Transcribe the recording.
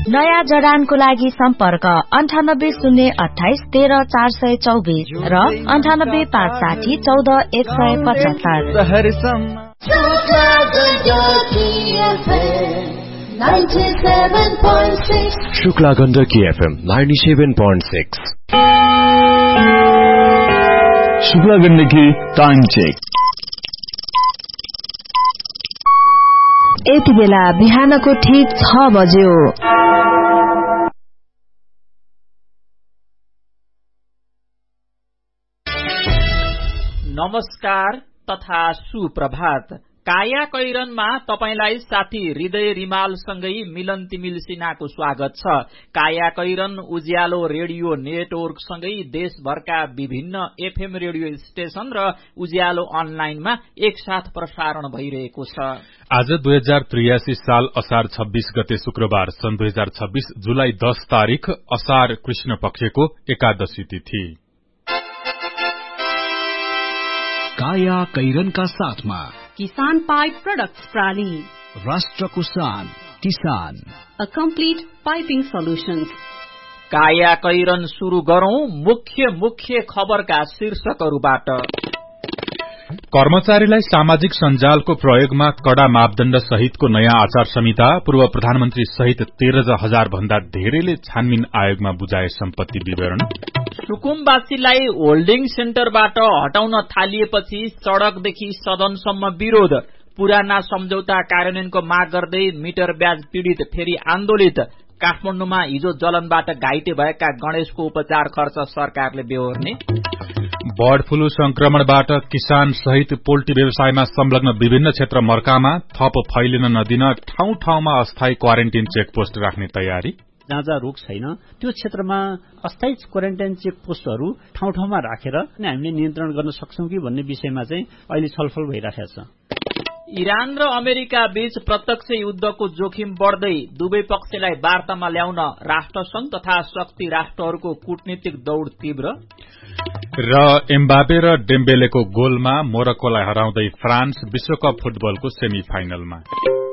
नयाँ जडानको लागि सम्पर्क 9808130424 र 9856140175। Shukla Gandaki FM 97.6। Shukla Gandaki time check. यति बेला बिहानको ठीक 6 बज्यो। नमस्कार तथा सुप्रभात। काया कैरनमा तपाईलाई साथी हृदय रिमालसँगै मिलन तिमिल सिन्हाको स्वागत छ। काया कैरन उज्यालो रेडियो नेटवर्कसँगै देशभरका विभिन्न एफएम रेडियो स्टेशन र उज्यालो अनलाइनमा एकसाथ प्रसारण भइरहेको छ। आज 2083 साल असार 26 गते शुक्रबार सन् 2026 जुलाई 10 तारिक असार कृष्ण पक्षको एकादशी तिथि। काया कैरनका साथमा किसान पाइप प्रोडक्ट्स प्राली, राष्ट्रको शान किसान, अ कम्प्लिट पाइपिङ सोल्युशन्स। काया कैरन शुरू गरौं मुख्य खबरका शीर्षकहरूबाट। कर्मचारीलाई सामाजिक सञ्जालको प्रयोगमा कड़ा मापदण्ड सहितको नयाँ आचार संहिता। पूर्व प्रधानमन्त्री सहित 13,000 भन्दा धेरैले छानबिन आयोगमा बुझाए सम्पत्ति विवरण। सुकुमवासीलाई होल्डिङ सेन्टरबाट हटाउन थालिएपछि सड़कदेखि सदनसम्म विरोध। पुराना सम्झौता कार्यान्वयनको माग गर्दै मिटर ब्याज पीड़ित फेरि आन्दोलित। काठमाडौँमा हिजो जलनबाट घाइते भएका गणेशको उपचार खर्च सरकारले बेहोर्ने। बर्ड फ्लू संक्रमणबाट किसान सहित पोल्ट्री व्यवसायमा संलग्न विभिन्न क्षेत्र मर्कामा। थप फैलिन नदिन ठाउँ ठाउँमा अस्थायी क्वारेन्टाइन चेकपोस्ट राख्ने तयारी। जहाँ जहाँ रोग छैन त्यो क्षेत्रमा अस्थायी क्वारेन्टाइन चेकपोस्टहरू ठाउँ ठाउँमा राखेर हामीले नियन्त्रण गर्न सक्छौं कि भन्ने विषयमा चाहिँ अहिले छलफल भइरहेको छ। इरान र अमेरिका बीच प्रत्यक्ष युद्धको जोखिम बढ्दै दुवै पक्षलाई वार्तामा ल्याउन राष्ट्रसंघ तथा शक्ति राष्ट्रहरूको कूटनीतिक दौड़ तीव्र। र एम्बापे र डेम्बेलेको गोलमा मोरक्कोलाई हराउँदै फ्रान्स विश्वकप फुटबलको सेमी फाइनलमा।